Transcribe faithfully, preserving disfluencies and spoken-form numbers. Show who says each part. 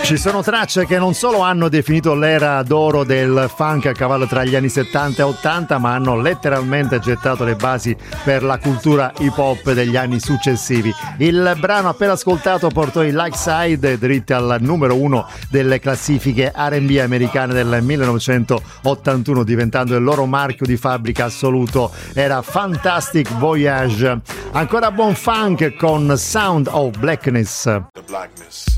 Speaker 1: Ci sono tracce che non solo hanno definito l'era d'oro del funk a cavallo tra gli anni settanta e ottanta, ma hanno letteralmente gettato le basi per la cultura hip hop degli anni successivi. Il brano appena ascoltato portò i Like Side dritti al numero uno delle classifiche R and B americane del millenovecentottantuno, diventando il loro marchio di fabbrica assoluto. Era Fantastic Voyage. Ancora buon funk con Sound of Blackness.
Speaker 2: The blackness.